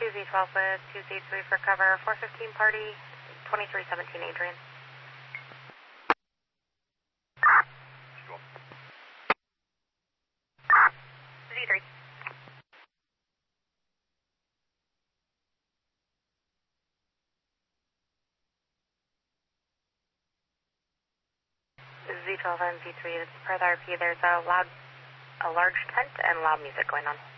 2Z12 with 2Z3 for cover, 415 party, 2317 Adrian. Z3. Z12 and Z3, it's per the RP, there's a large tent and loud music going on.